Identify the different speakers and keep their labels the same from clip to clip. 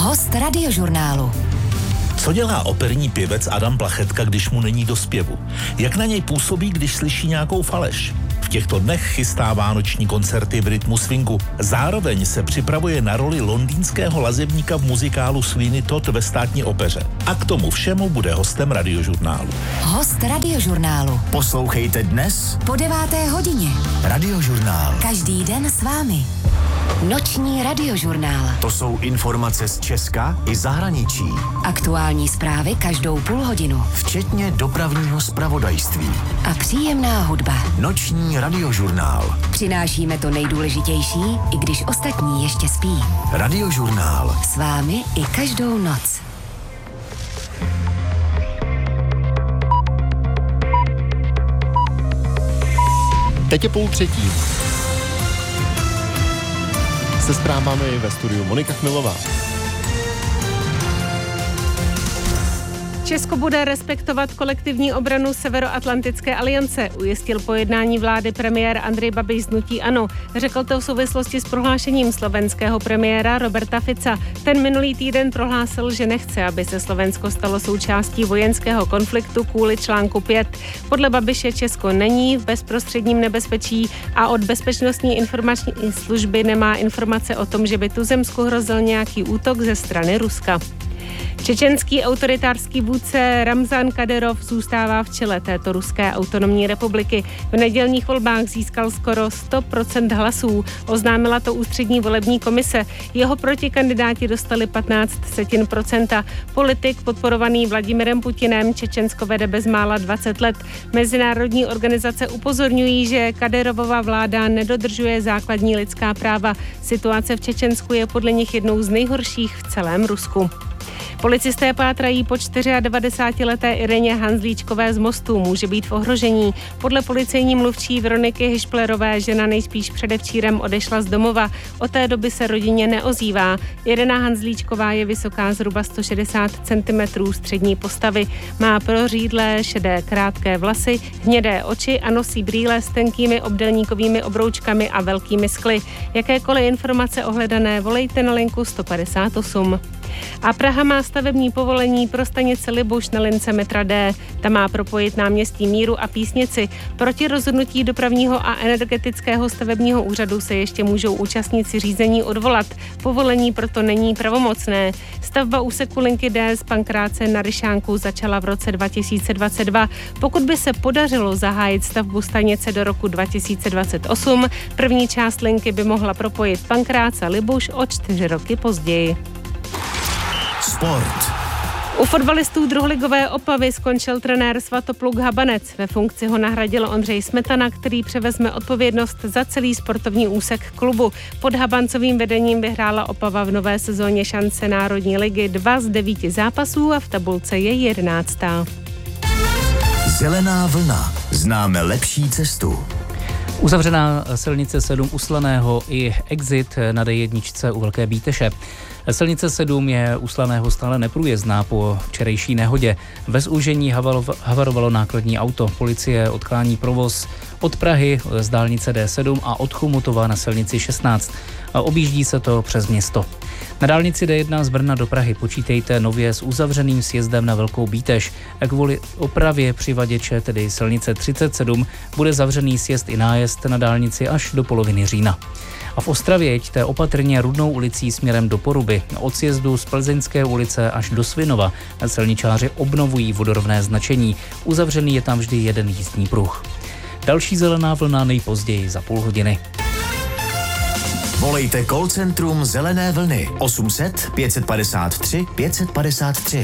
Speaker 1: Host Radiožurnálu.
Speaker 2: Co dělá operní pěvec Adam Plachetka, když mu není do zpěvu? Jak na něj působí, když slyší nějakou faleš? V těchto dnech chystá vánoční koncerty v rytmu swingu. Zároveň se připravuje na roli londýnského lazebníka v muzikálu Sweeney Todd ve Státní opeře. A k tomu všemu bude hostem Radiožurnálu.
Speaker 1: Host Radiožurnálu.
Speaker 3: Poslouchejte dnes
Speaker 1: Po 9. hodině.
Speaker 3: Radiožurnál.
Speaker 1: Každý den s vámi. Noční Radiožurnál.
Speaker 3: To jsou informace z Česka i zahraničí.
Speaker 1: Aktuální zprávy každou půl hodinu.
Speaker 3: Včetně dopravního zpravodajství.
Speaker 1: A příjemná hudba.
Speaker 3: Noční Radiožurnál.
Speaker 1: Přinášíme to nejdůležitější, i když ostatní ještě spí.
Speaker 3: Radiožurnál.
Speaker 1: S vámi i každou noc.
Speaker 4: Teď je 2:30. Se zprávami ve studiu Monika Chmilová.
Speaker 5: Česko bude respektovat kolektivní obranu Severoatlantické aliance, ujistil po jednání vlády premiér Andrej Babiš z hnutí ANO. Řekl to v souvislosti s prohlášením slovenského premiéra Roberta Fica. Ten minulý týden prohlásil, že nechce, aby se Slovensko stalo součástí vojenského konfliktu kvůli článku 5. Podle Babiše Česko není v bezprostředním nebezpečí a od Bezpečnostní informační služby nemá informace o tom, že by tuzemsku hrozil nějaký útok ze strany Ruska. Čečenský autoritářský vůdce Ramzan Kadyrov zůstává v čele této ruské autonomní republiky. V nedělních volbách získal skoro 100% hlasů, oznámila to ústřední volební komise. Jeho protikandidáti dostali 15%. Politik podporovaný Vladimirem Putinem Čečensko vede bezmála 20 let. Mezinárodní organizace upozorňují, že Kadyrovova vláda nedodržuje základní lidská práva. Situace v Čečensku je podle nich jednou z nejhorších v celém Rusku. Policisté pátrají po 94leté Ireně Hanzlíčkové z Mostu. Může být v ohrožení. Podle policejní mluvčí Veroniky Hyšplerové žena nejspíš předevčírem odešla z domova. Od té doby se rodině neozývá. Irena Hanzlíčková je vysoká zhruba 160 cm střední postavy. Má prořídlé šedé krátké vlasy, hnědé oči a nosí brýle s tenkými obdélníkovými obroučkami a velkými skly. Jakékoliv informace ohledané volejte na linku 158. A Praha má stavební povolení pro stanici Libuš na lince metra D. Ta má propojit náměstí Míru a Písnici. Proti rozhodnutí dopravního a energetického stavebního úřadu se ještě můžou účastníci řízení odvolat. Povolení proto není pravomocné. Stavba úseku linky D z Pankráce na Ryšánku začala v roce 2022. Pokud by se podařilo zahájit stavbu stanice do roku 2028, první část linky by mohla propojit Pankrác a Libuš o 4 roky později.
Speaker 3: Sport.
Speaker 5: U fotbalistů druholigové Opavy skončil trenér Svatopluk Habanec. Ve funkci ho nahradil Ondřej Smetana, který převezme odpovědnost za celý sportovní úsek klubu. Pod Habancovým vedením vyhrála Opava v nové sezóně šance Národní ligy 2 z 9 zápasů a v tabulce je 11.
Speaker 3: Zelená vlna. Známe lepší cestu.
Speaker 6: Uzavřená silnice 7 u Slaného i exit na D1 u Velké Bíteše. Silnice 7 je u Slaného stále neprůjezdná po včerejší nehodě. Bez úžení havarovalo nákladní auto. Policie odklání provoz od Prahy z dálnice D7 a od Chomutova na silnici 16. A objíždí se to přes město. Na dálnici D1 z Brna do Prahy počítejte nově s uzavřeným sjezdem na Velkou Bítež. Kvůli opravě přivaděče, tedy silnice 37, bude zavřený sjezd i nájezd na dálnici až do poloviny října. A v Ostravě jeďte opatrně Rudnou ulicí směrem do Poruby. Od sjezdu z Plzeňské ulice až do Svinova silničáři obnovují vodorovné značení. Uzavřený je tam vždy jeden jízdní pruh. Další zelená vlna nejpozději za půl hodiny.
Speaker 3: Volejte call centrum Zelené vlny 800 553 553.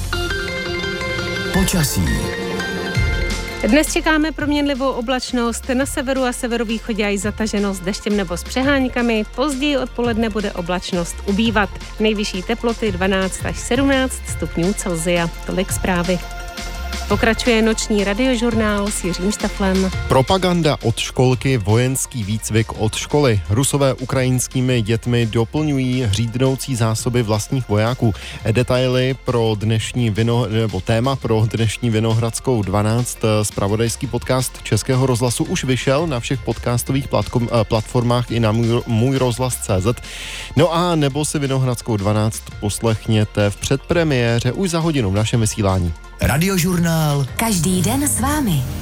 Speaker 3: Počasí.
Speaker 5: Dnes čekáme proměnlivou oblačnost, na severu a severovýchodě aj zataženost deštěm nebo s přeháňkami. Později odpoledne bude oblačnost ubývat. Nejvyšší teploty 12 až 17 stupňů Celsia. Tolik zprávy. Pokračuje noční radiožurnál s Jiřím Štaflem.
Speaker 4: Propaganda od školky, vojenský výcvik od školy. Rusové ukrajinskými dětmi doplňují hřídnoucí zásoby vlastních vojáků. Detaily pro dnešní téma pro dnešní Vinohradskou 12. Zpravodajský podcast Českého rozhlasu už vyšel na všech podcastových platformách i na můj rozhlas.cz. No a nebo si Vinohradskou 12 poslechněte v předpremiéře už za hodinu v našem vysílání.
Speaker 3: Radiožurnál.
Speaker 1: Každý den s vámi.